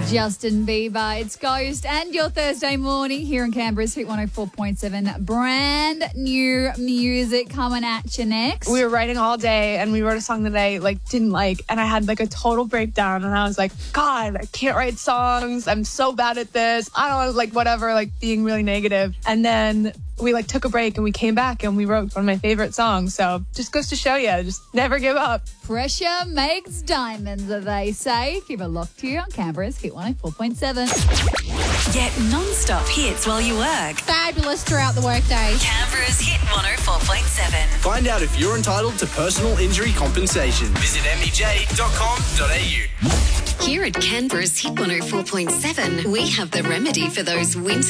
Justin Bieber, it's Ghost, and your Thursday morning here in Canberra's Hit 104.7. Brand new music coming at you next. We were writing all day, and we wrote a song that I didn't like, and I had a total breakdown, and I was like, God, I can't write songs. I'm so bad at this. I don't know, whatever, being really negative. And then we took a break and we came back and we wrote one of my favorite songs. So just goes to show you, just never give up. Pressure makes diamonds, as they say. Keep it locked here on Canberra's Hit 104.7. Get non-stop hits while you work. Fabulous throughout the workday. Canberra's Hit 104.7. Find out if you're entitled to personal injury compensation. Visit mbj.com.au. Here at Canberra's Hit 104.7, we have the remedy for those winter